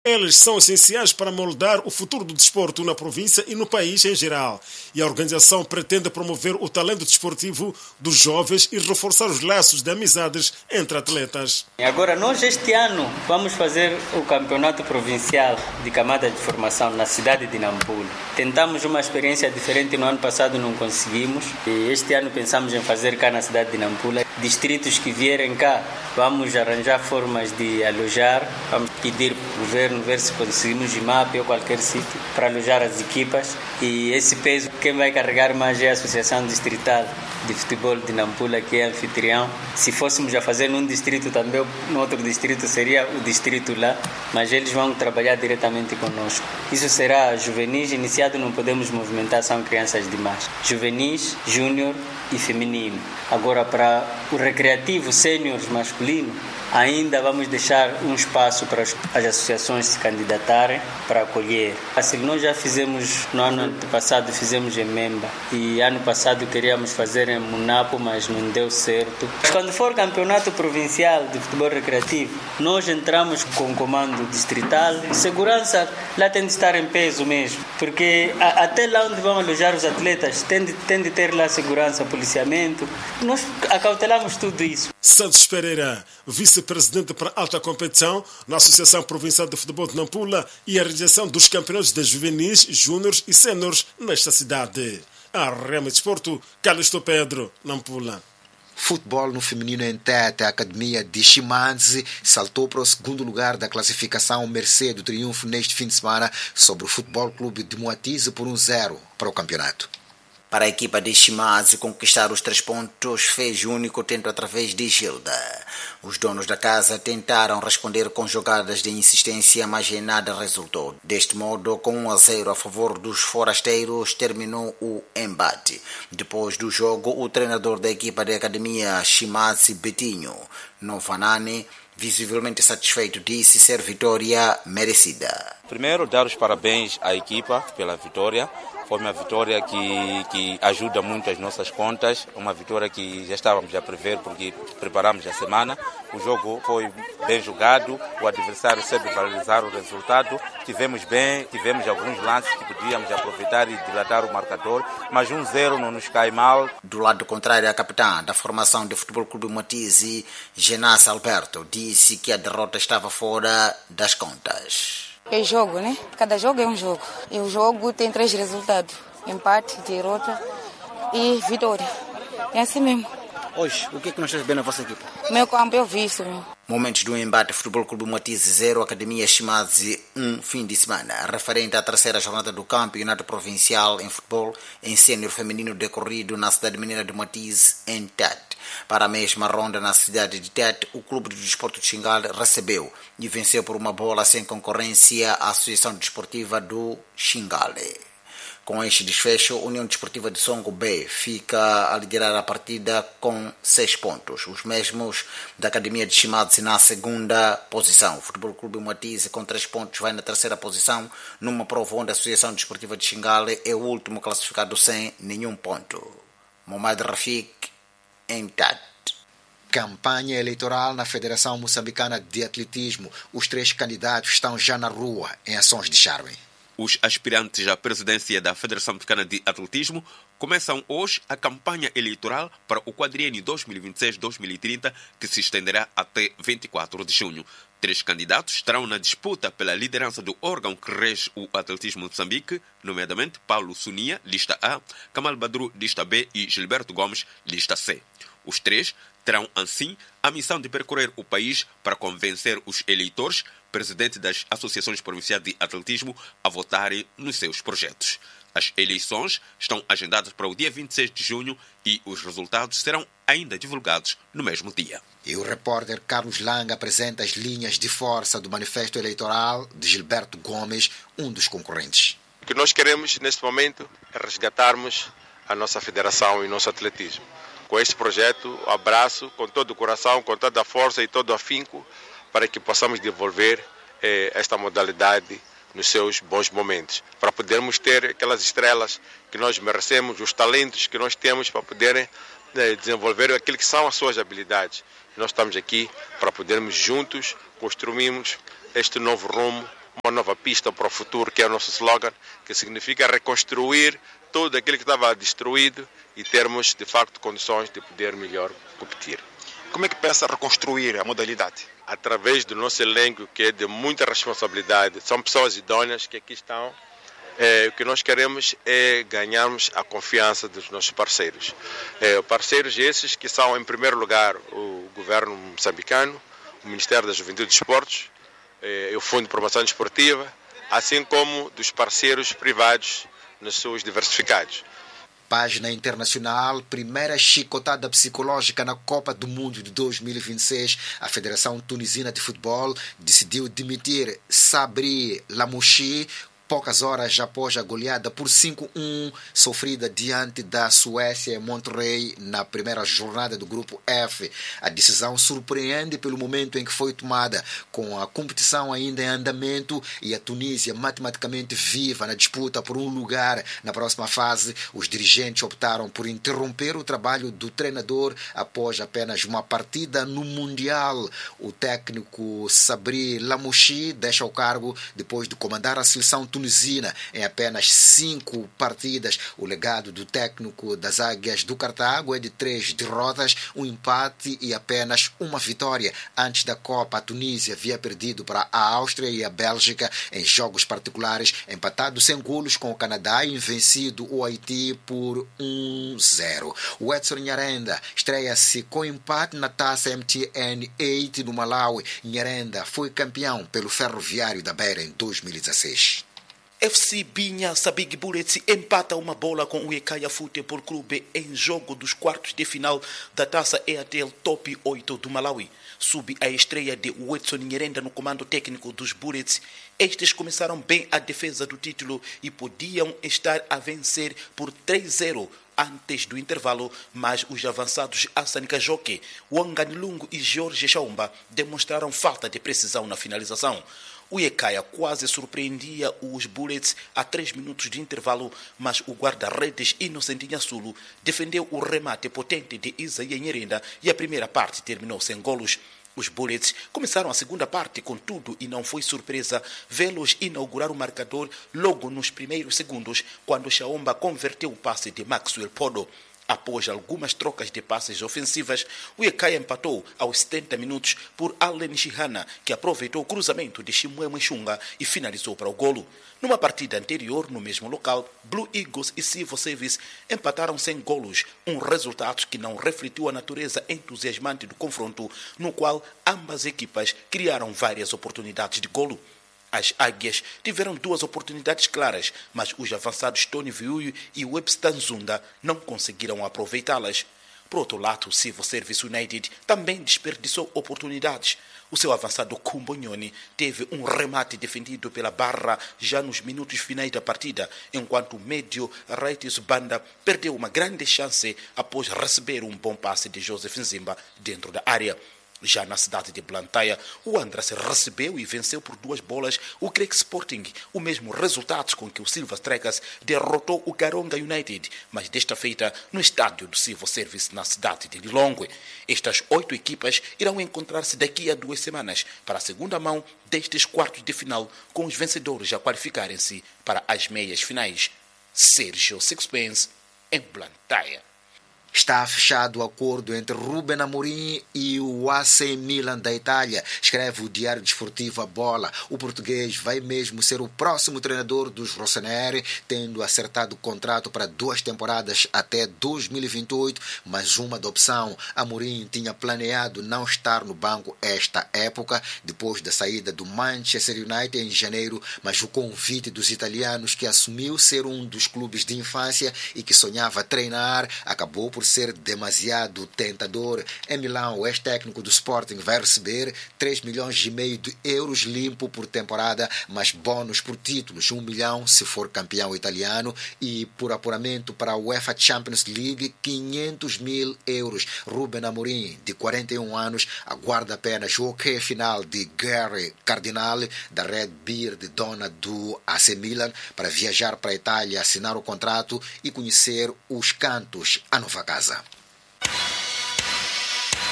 Eles são essenciais para moldar o futuro do desporto na província e no país em geral. E a organização pretende promover o talento desportivo dos jovens e reforçar os laços de amizades entre atletas. Agora, nós este ano vamos fazer o campeonato provincial de camada de formação na cidade de Nampula. Tentamos uma experiência diferente, no ano passado não conseguimos. E este ano pensamos em fazer cá na cidade de Nampula. Distritos que vierem cá, vamos arranjar formas de alojar, vamos pedir para o governo ver se conseguimos IMAP ou qualquer sítio para alojar as equipas. E esse peso, quem vai carregar mais é a Associação Distrital de Futebol de Nampula, que é anfitrião. Se fôssemos a fazer num distrito também, no outro distrito seria o distrito lá, mas eles vão trabalhar diretamente conosco. Isso será juvenis, iniciado não podemos movimentar, são crianças demais. Juvenis, júnior e feminino. Agora, para o recreativo, sêniores masculino, ainda vamos deixar um espaço para as associações se candidatarem para acolher. Assim, nós já fizemos, no ano passado fizemos em Memba e ano passado queríamos fazer em Munapo, mas não deu certo. Quando for campeonato provincial de futebol recreativo, nós entramos com o comando distrital. Segurança lá tem de estar em peso mesmo, porque até lá onde vão alojar os atletas tem de ter lá segurança, policiamento. Nós acautelamos tudo isso. Santos Pereira, vice-presidente para alta competição na Associação Provincial de Futebol de Nampula e a realização dos campeonatos de juvenis, júniores e sêniores nesta cidade. A Rema Desporto, Calixto Pedro, Nampula. Futebol no feminino em Tete, a Academia de Chimanzi saltou para o segundo lugar da classificação mercê do triunfo neste fim de semana sobre o Futebol Clube de Moatize por 1-0 para o campeonato. Para a equipa de Chimazi conquistar os 3 pontos, fez o único tento através de Gilda. Os donos da casa tentaram responder com jogadas de insistência, mas em nada resultou. Deste modo, com 1-0 a favor dos forasteiros, terminou o embate. Depois do jogo, o treinador da equipa da academia Chimazi, Betinho Novanani, visivelmente satisfeito, disse ser vitória merecida. Primeiro, dar os parabéns à equipa pela vitória. Foi uma vitória que ajuda muito as nossas contas, uma vitória que já estávamos a prever porque preparamos a semana. O jogo foi bem jogado, o adversário soube valorizar o resultado. Tivemos alguns lances que podíamos aproveitar e dilatar o marcador, mas 1-0 não nos cai mal. Do lado contrário, a capitã da formação do Futebol Clube Moatize, Genas Alberto, disse que a derrota estava fora das contas. É jogo, né? Cada jogo é um jogo. E o jogo tem 3 resultados: empate, derrota e vitória. É assim mesmo. Hoje, o que é que não está bem na vossa equipe? Meu campo é o vício, meu. Momentos do embate: Futebol Clube Moatize 0, Academia Chimazi 1, fim de semana. Referente à terceira jornada do Campeonato Provincial em Futebol em Sênior Feminino decorrido na cidade mineira de Moatize, em Tete. Para a mesma ronda na cidade de Tete, o Clube de Desporto de Xingale recebeu e venceu por uma bola sem concorrência a Associação Desportiva do Xingale. Com este desfecho, a União Desportiva de Songo B fica a liderar a partida com 6 pontos, os mesmos da Academia de Chimazi na segunda posição. O Futebol Clube Moatize com 3 pontos vai na terceira posição, numa prova onde a Associação Desportiva de Xingale é o último classificado sem nenhum ponto. Mohamed Rafik, em Tete. Campanha eleitoral na Federação Moçambicana de Atletismo. Os 3 candidatos estão já na rua em ações de charme. Os aspirantes à presidência da Federação Moçambicana de Atletismo começam hoje a campanha eleitoral para o quadriênio 2026-2030, que se estenderá até 24 de junho. 3 candidatos estarão na disputa pela liderança do órgão que rege o atletismo de Moçambique, nomeadamente Paulo Sunia, lista A, Kamal Badru, lista B e Gilberto Gomes, lista C. Os 3 terão, assim, a missão de percorrer o país para convencer os eleitores, presidentes das associações provinciais de atletismo, a votarem nos seus projetos. As eleições estão agendadas para o dia 26 de junho e os resultados serão ainda divulgados no mesmo dia. E o repórter Carlos Langa apresenta as linhas de força do manifesto eleitoral de Gilberto Gomes, um dos concorrentes. O que nós queremos neste momento é resgatarmos a nossa federação e o nosso atletismo. Com este projeto, abraço com todo o coração, com toda a força e todo o afinco para que possamos desenvolver esta modalidade nos seus bons momentos, para podermos ter aquelas estrelas que nós merecemos, os talentos que nós temos para poderem desenvolver aquilo que são as suas habilidades. Nós estamos aqui para podermos juntos construirmos este novo rumo uma nova pista para o futuro, que é o nosso slogan, que significa reconstruir tudo aquilo que estava destruído e termos, de facto, condições de poder melhor competir. Como é que pensa reconstruir a modalidade? Através do nosso elenco, que é de muita responsabilidade. São pessoas idôneas que aqui estão. O que nós queremos é ganharmos a confiança dos nossos parceiros. Parceiros esses que são, em primeiro lugar, o governo moçambicano, o Ministério da Juventude e Desportos, o Fundo de Promoção Desportiva, assim como dos parceiros privados nos seus diversificados. Página internacional, primeira chicotada psicológica na Copa do Mundo de 2026. A Federação Tunisina de Futebol decidiu demitir Sabri Lamouchi poucas horas após a goleada por 5-1 sofrida diante da Suécia em Monterrey na primeira jornada do Grupo F. A decisão surpreende pelo momento em que foi tomada, com a competição ainda em andamento e a Tunísia matematicamente viva na disputa por um lugar na próxima fase. Os dirigentes optaram por interromper o trabalho do treinador após apenas uma partida no Mundial. O técnico Sabri Lamouchi deixa o cargo depois de comandar a seleção tunisina em apenas 5 partidas. O legado do técnico das Águias do Cartago é de 3 derrotas, um empate e apenas uma vitória. Antes da Copa, a Tunísia havia perdido para a Áustria e a Bélgica em jogos particulares, empatado sem golos com o Canadá e vencido o Haiti por 1-0. O Edson Nyarenda estreia-se com empate na taça MTN 8 no Malawi. Nyarenda foi campeão pelo Ferroviário da Beira em 2016. FC Binha Sabig Bullets empata uma bola com o Ekaia Futebol Clube em jogo dos quartos de final da taça EATL Top 8 do Malawi. Sob a estreia de Edson Nyarenda no comando técnico dos Bullets, estes começaram bem a defesa do título e podiam estar a vencer por 3-0 antes do intervalo, mas os avançados Hassan Kajoke, Wangan Lungu e Jorge Chaumba demonstraram falta de precisão na finalização. O Ekaia quase surpreendia os Bullets a 3 minutos de intervalo, mas o guarda-redes Inocentinha Sulo defendeu o remate potente de Isaia Nyarenda e a primeira parte terminou sem golos. Os Bullets começaram a segunda parte com tudo e não foi surpresa vê-los inaugurar o marcador logo nos primeiros segundos, quando Chaumba converteu o passe de Maxwell Podo. Após algumas trocas de passes ofensivas, o Ekaia empatou aos 70 minutos por Allen Shihana, que aproveitou o cruzamento de Shimwe Xunga e finalizou para o golo. Numa partida anterior, no mesmo local, Blue Eagles e Civil Service empataram sem golos, um resultado que não refletiu a natureza entusiasmante do confronto, no qual ambas equipas criaram várias oportunidades de golo. As Águias tiveram 2 oportunidades claras, mas os avançados Tony Viuyo e Webster Zunda não conseguiram aproveitá-las. Por outro lado, o Civil Service United também desperdiçou oportunidades. O seu avançado Kumbonyoni teve um remate defendido pela barra já nos minutos finais da partida, enquanto o médio Raitis Banda perdeu uma grande chance após receber um bom passe de Joseph Nzimba dentro da área. Já na cidade de Blantyre, o Andras recebeu e venceu por 2 bolas o Craig Sporting, o mesmo resultado com que o Silver Strikers derrotou o Garonga United, mas desta feita no estádio do Civil Service na cidade de Lilongwe. Estas 8 equipas irão encontrar-se daqui a 2 semanas para a segunda mão destes quartos de final, com os vencedores a qualificarem-se para as meias finais. Sérgio Sixpence, em Blantyre. Está fechado o acordo entre Ruben Amorim e o AC Milan da Itália, escreve o Diário Desportivo A Bola. O português vai mesmo ser o próximo treinador dos rossoneri, tendo acertado o contrato para 2 temporadas até 2028, mas uma da opção. Amorim tinha planeado não estar no banco esta época, depois da saída do Manchester United em janeiro, mas o convite dos italianos, que assumiu ser um dos clubes de infância e que sonhava treinar, acabou por ser demasiado tentador. Em Milão, o ex-técnico do Sporting vai receber 3,5 milhões de euros limpo por temporada, mas bônus por títulos, 1 milhão se for campeão italiano, e por apuramento para a UEFA Champions League, 500 mil euros. Ruben Amorim, de 41 anos, aguarda apenas o ok final de Gary Cardinale, da Red Beard, dona do AC Milan, para viajar para a Itália, assinar o contrato e conhecer os cantos à nova casa.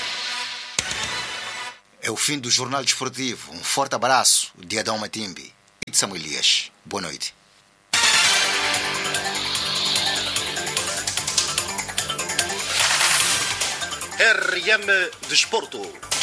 É o fim do Jornal Desportivo. Um forte abraço de Adão Matimbi. de Samuel Elias. Boa noite. RM Desporto.